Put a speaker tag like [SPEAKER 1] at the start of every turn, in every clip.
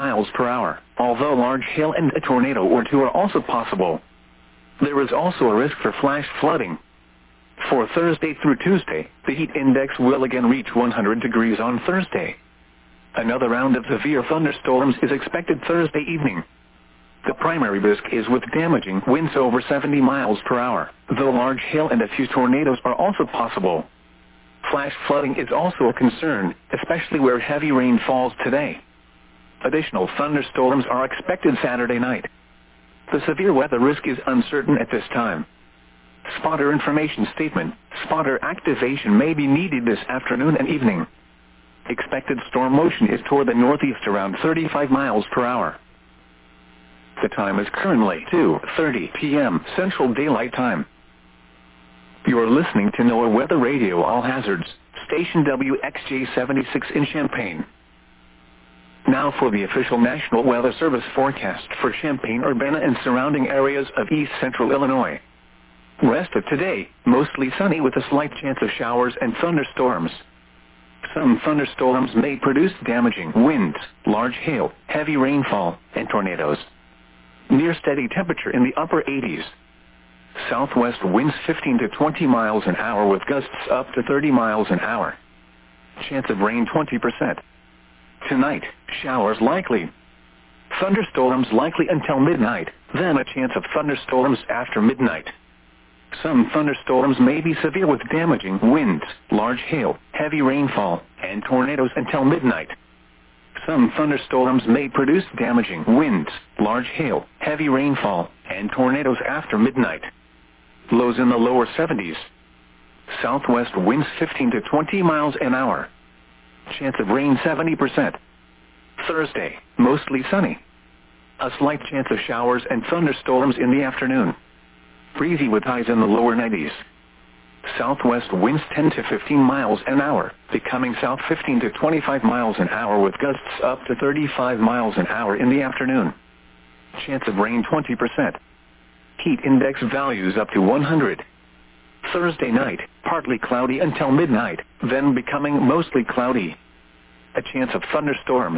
[SPEAKER 1] miles per hour, although large hail and a tornado or two are also possible. There is also a risk for flash flooding. For Thursday through Tuesday, the heat index will again reach 100 degrees on Thursday. Another round of severe thunderstorms is expected Thursday evening. The primary risk is with damaging winds over 70 miles per hour, though large hail and a few tornadoes are also possible. Flash flooding is also a concern, especially where heavy rain falls today. Additional thunderstorms are expected Saturday night. The severe weather risk is uncertain at this time. Spotter information statement: spotter activation may be needed this afternoon and evening. Expected storm motion is toward the northeast around 35 miles per hour. The time is currently 2:30 p.m. Central Daylight Time. You are listening to NOAA Weather Radio All Hazards, station WXJ-76 in Champaign. Now for the official National Weather Service forecast for Champaign-Urbana and surrounding areas of east central Illinois. Rest of today, mostly sunny with a slight chance of showers and thunderstorms. Some thunderstorms may produce damaging winds, large hail, heavy rainfall, and tornadoes. Near steady temperature in the upper 80s. Southwest winds 15 to 20 miles an hour with gusts up to 30 miles an hour. Chance of rain 20%. Tonight, showers likely. Thunderstorms likely until midnight, then a chance of thunderstorms after midnight. Some thunderstorms may be severe with damaging winds, large hail, heavy rainfall, and tornadoes until midnight. Some thunderstorms may produce damaging winds, large hail, heavy rainfall, and tornadoes after midnight. Lows in the lower 70s. Southwest winds 15 to 20 miles an hour. Chance of rain 70%. Thursday, mostly sunny. A slight chance of showers and thunderstorms in the afternoon. Breezy with highs in the lower 90s. Southwest winds 10 to 15 miles an hour, becoming south 15 to 25 miles an hour with gusts up to 35 miles an hour in the afternoon. Chance of rain 20%. Heat index values up to 100. Thursday night, partly cloudy until midnight, then becoming mostly cloudy. A chance of thunderstorms.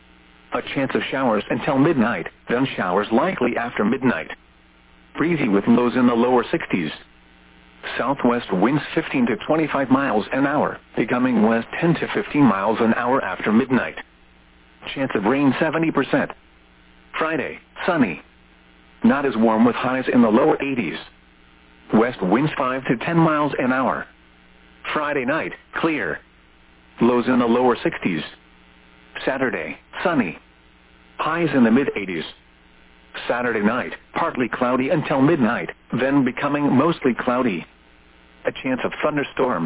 [SPEAKER 1] A chance of showers until midnight, then showers likely after midnight. Breezy with lows in the lower 60s. Southwest winds 15 to 25 miles an hour, becoming west 10 to 15 miles an hour after midnight. Chance of rain 70%. Friday, sunny. Not as warm with highs in the lower 80s. West winds 5 to 10 miles an hour. Friday night, clear. Lows in the lower 60s. Saturday, sunny. Highs in the mid-80s. Saturday night, partly cloudy until midnight, then becoming mostly cloudy. A chance of thunderstorms.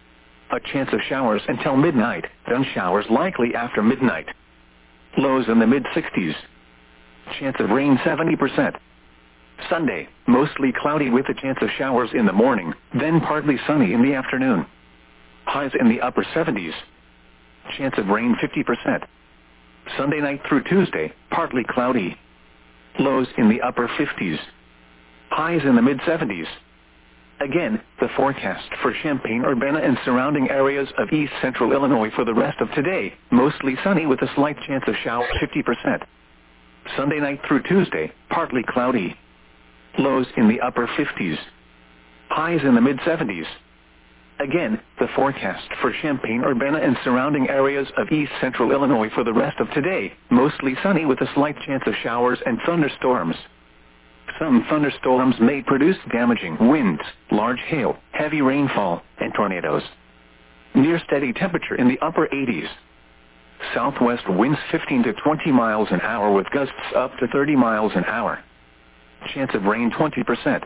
[SPEAKER 1] A chance of showers until midnight, then showers likely after midnight. Lows in the mid-60s. Chance of rain 70%. Sunday, mostly cloudy with a chance of showers in the morning, then partly sunny in the afternoon. Highs in the upper 70s. Chance of rain 50%. Sunday night through Tuesday, partly cloudy. Lows in the upper 50s. Highs in the mid-70s. Again, the forecast for Champaign-Urbana and surrounding areas of east central Illinois for the rest of today, mostly sunny with a slight chance of showers 50%. Sunday night through Tuesday, partly cloudy. Lows in the upper 50s. Highs in the mid-70s. Again, the forecast for Champaign-Urbana and surrounding areas of east central Illinois for the rest of today, mostly sunny with a slight chance of showers and thunderstorms. Some thunderstorms may produce damaging winds, large hail, heavy rainfall, and tornadoes. Near steady temperature in the upper 80s. Southwest winds 15 to 20 miles an hour with gusts up to 30 miles an hour. Chance of rain 20%.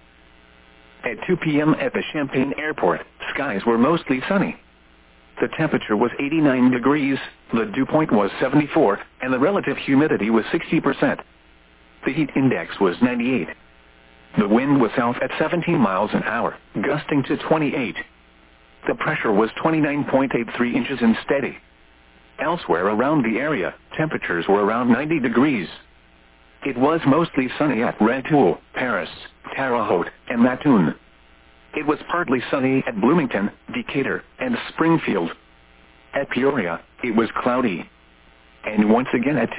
[SPEAKER 1] At 2 p.m. at the Champaign Airport, skies were mostly sunny. The temperature was 89 degrees, the dew point was 74, and the relative humidity was 60%. The heat index was 98. The wind was south at 17 miles an hour, gusting to 28. The pressure was 29.83 inches and steady. Elsewhere around the area, temperatures were around 90 degrees. It was mostly sunny at Red Houle, Paris, Terre Haute, and Mattoon. It was partly sunny at Bloomington, Decatur, and Springfield. At Peoria, it was cloudy. And once again at